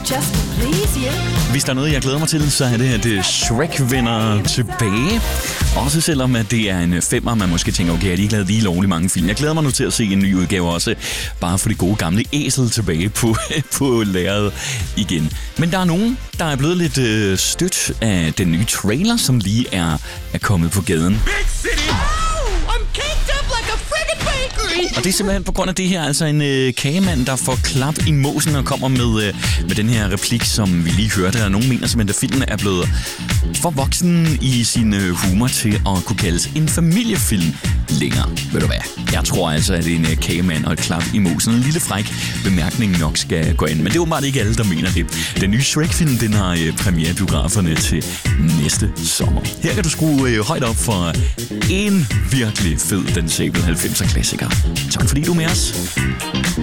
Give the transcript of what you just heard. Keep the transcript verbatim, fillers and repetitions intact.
just to please you. Hvis der er noget, jeg glæder mig til, så er det, at Shrek vender tilbage. Også selvom at det er en femmer, man måske tænker, okay, er de ikke lavet lige lovligt mange film. Jeg glæder mig nu til at se en ny udgave også, bare for det gode gamle æsel tilbage på, på lærredet igen. Men der er nogen, der er blevet lidt øh, stødt af den nye trailer, som lige er, er kommet på gaden. Big city! Og det er simpelthen på grund af det her, altså en øh, kagemand, der får klap i måsen og kommer med, øh, med den her replik, som vi lige hørte. Og nogen mener simpelthen, at filmen er blevet for voksen i sin øh, humor til at kunne kaldes en familiefilm længere. Ved du hvad? Jeg tror altså, at en øh, kagemand og et klap i måsen og en lille fræk bemærkning nok skal gå ind. Men det er jo bare ikke alle, der mener det. Den nye Shrek-film, den har øh, premiere i biograferne til næste sommer. Her kan du skrue øh, højt op for en virkelig fed Den Sabel halvfemser klassiker. Tak fordi du er med os.